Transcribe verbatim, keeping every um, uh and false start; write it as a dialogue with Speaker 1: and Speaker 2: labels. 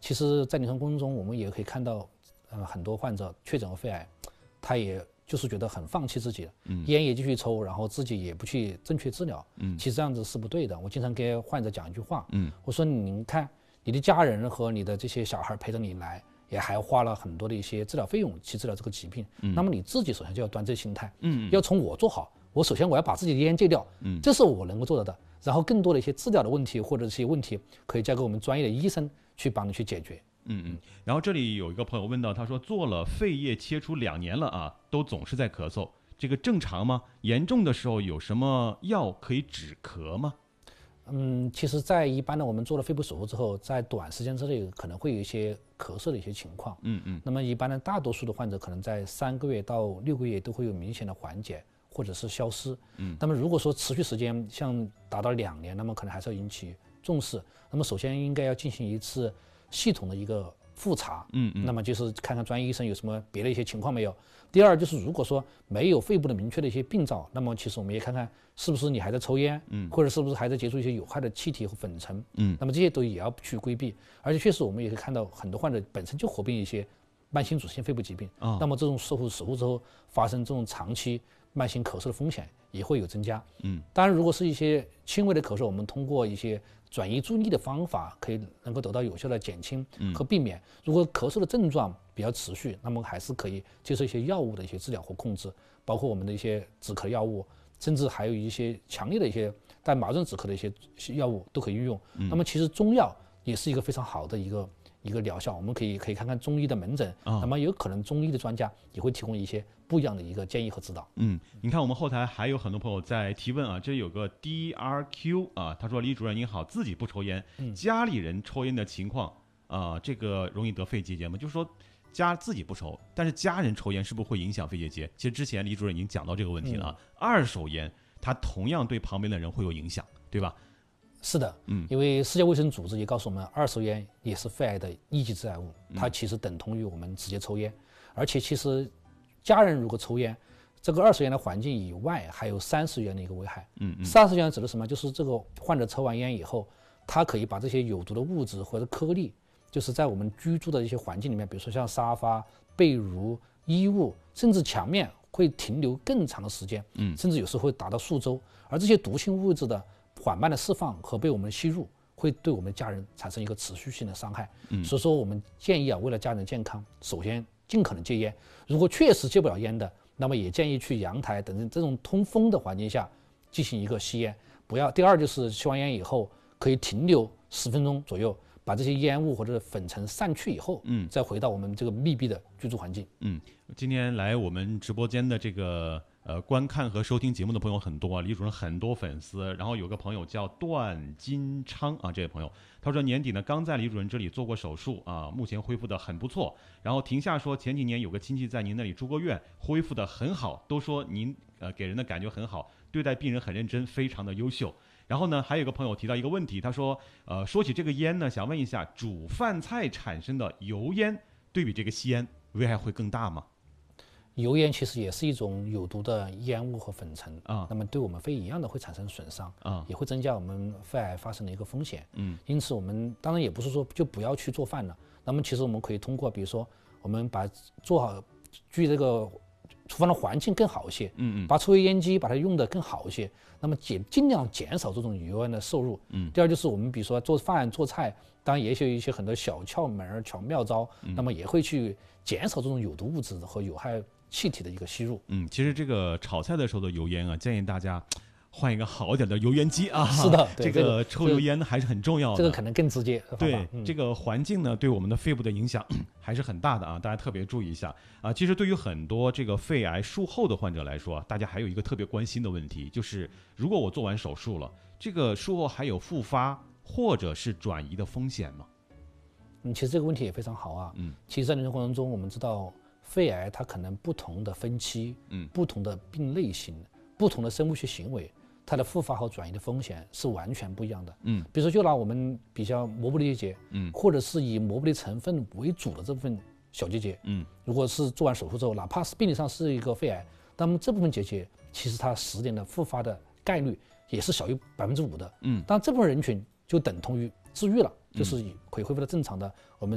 Speaker 1: 其实，在临床过程中，我们也可以看到，呃，很多患者确诊了肺癌，他也就是觉得很放弃自己了，嗯，烟也继续抽，然后自己也不去正确治疗，嗯，其实这样子是不对的。我经常给患者讲一句话，嗯，我说您看，你的家人和你的这些小孩陪着你来，也还花了很多的一些治疗费用去治疗这个疾病，嗯，那么你自己首先就要端正心态，嗯，要从我做好。我首先我要把自己的烟戒掉，嗯，这是我能够做到的。然后更多的一些治疗的问题或者一些问题，可以交给我们专业的医生去帮你去解决。
Speaker 2: 嗯嗯。然后这里有一个朋友问到，他说做了肺叶切除两年了啊，都总是在咳嗽，这个正常吗？严重的时候有什么药可以止咳吗？
Speaker 1: 嗯，其实，在一般的我们做了肺部手术之后，在短时间之内可能会有一些咳嗽的一些情况。嗯嗯。那么一般的大多数的患者可能在三个月到六个月都会有明显的缓解。或者是消失，嗯，那么如果说持续时间像达到两年，那么可能还是要引起重视。那么首先应该要进行一次系统的一个复查，嗯嗯，那么就是看看专业医生有什么别的一些情况没有。第二就是如果说没有肺部的明确的一些病灶，那么其实我们也看看是不是你还在抽烟，嗯，或者是不是还在接触一些有害的气体和粉尘，嗯，那么这些都也要去规避。而且确实我们也可以看到很多患者本身就合并一些慢性阻塞性肺部疾病，哦，那么这种手术手术之后发生这种长期慢性咳嗽的风险也会有增加。嗯，当然，如果是一些轻微的咳嗽，我们通过一些转移注意力的方法，可以能够得到有效的减轻和避免。如果咳嗽的症状比较持续，那么还是可以接受一些药物的一些治疗或控制，包括我们的一些止咳药物，甚至还有一些强烈的一些带麻醉止咳的一些药物都可以运用。嗯，那么其实中药也是一个非常好的一个。一个疗效，我们可以可以看看中医的门诊，哦，那么有可能中医的专家也会提供一些不一样的一个建议和指导。
Speaker 2: 嗯，你看我们后台还有很多朋友在提问啊，这里有个 D R Q 啊，他说李主任您好，自己不抽烟，嗯，家里人抽烟的情况啊，这个容易得肺结节吗？就是说家自己不抽，但是家人抽烟是不是会影响肺结节？其实之前李主任已经讲到这个问题了啊，嗯，二手烟它同样对旁边的人会有影响，对吧？
Speaker 1: 是的，嗯，因为世界卫生组织也告诉我们，二手烟也是肺癌的一级致癌物，它其实等同于我们直接抽烟，而且其实家人如果抽烟，这个二手烟的环境以外还有三十元的一个危害。嗯嗯，三十元指的是什么？就是这个患者抽完烟以后，他可以把这些有毒的物质或者颗粒，就是在我们居住的一些环境里面，比如说像沙发、被褥、衣物，甚至墙面，会停留更长的时间，嗯，甚至有时候会达到数周，而这些毒性物质的缓慢的释放和被我们吸入，会对我们家人产生一个持续性的伤害。嗯，所以说我们建议啊，为了家人的健康，首先尽可能戒烟。如果确实戒不了烟的，那么也建议去阳台等这种通风的环境下进行一个吸烟。不要。第二就是吸完烟以后可以停留十分钟左右，把这些烟雾或者粉尘散去以后，嗯，再回到我们这个密闭的居住环境。
Speaker 2: 嗯，今天来我们直播间的这个。呃，观看和收听节目的朋友很多啊，李主任很多粉丝。然后有个朋友叫段金昌啊，这位朋友他说年底呢刚在李主任这里做过手术啊，目前恢复的很不错。然后庭下说前几年有个亲戚在您那里住过院，恢复的很好，都说您呃给人的感觉很好，对待病人很认真，非常的优秀。然后呢，还有一个朋友提到一个问题，他说呃说起这个烟呢，想问一下，煮饭菜产生的油烟对比这个吸烟危害会更大吗？
Speaker 1: 油烟其实也是一种有毒的烟雾和粉尘啊，那么对我们肺一样的会产生损伤啊，也会增加我们肺癌发生的一个风险。嗯，因此我们当然也不是说就不要去做饭了，那么其实我们可以通过比如说我们把做好距这个厨房的环境更好一些，嗯嗯，把抽油烟机把它用得更好一些，那么减尽量减少这种油烟的摄入。嗯，第二就是我们比如说做饭做菜，当然也有一些很多小窍门小妙招，嗯，那么也会去减少这种有毒物质和有害气体的一个吸入。
Speaker 2: 嗯，其实这个炒菜的时候的油烟啊，建议大家换一个好一点的油烟机啊。
Speaker 1: 是的，
Speaker 2: 这个抽油烟还是很重要的。
Speaker 1: 这个可能更直接。
Speaker 2: 对，嗯，这个环境呢，对我们的肺部的影响还是很大的啊，大家特别注意一下啊。其实对于很多这个肺癌术后的患者来说，大家还有一个特别关心的问题，就是如果我做完手术了，这个术后还有复发或者是转移的风险吗？
Speaker 1: 嗯，其实这个问题也非常好啊。嗯，其实在临床过程中，我们知道肺癌它可能不同的分期，嗯，不同的病类型，不同的生物学行为，它的复发和转移的风险是完全不一样的。嗯，比如说就拿我们比较膜部的结节，嗯，或者是以膜部的成分为主的这部分小结节，嗯，如果是做完手术之后，哪怕是病理上是一个肺癌，那么这部分结节其实它十年的复发的概率也是小于百分之五的。嗯，但这部分人群就等同于治愈了，就是可以恢复到正常的我们